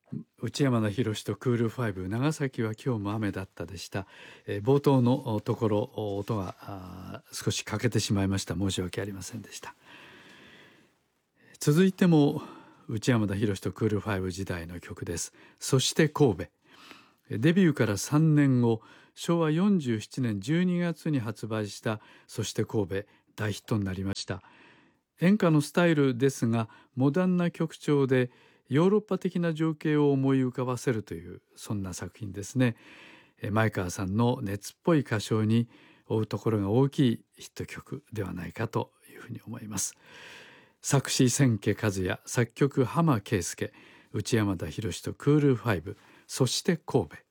内山田博とクールファイブ、長崎は今日も雨だったでした。冒頭のところ音が少し欠けてしまいました。申し訳ありませんでした。続いても内山田博とクールファイブ時代の曲です。そして神戸。デビューから3年後、昭和47年12月に発売したそして神戸、大ヒットになりました。演歌のスタイルですが、モダンな曲調でヨーロッパ的な情景を思い浮かばせるという、そんな作品ですね。前川さんの熱っぽい歌唱に追うところが大きいヒット曲ではないかというふうに思います。作詞千家和也、作曲浜圭介、内山田博とクールファイブ、そして神戸。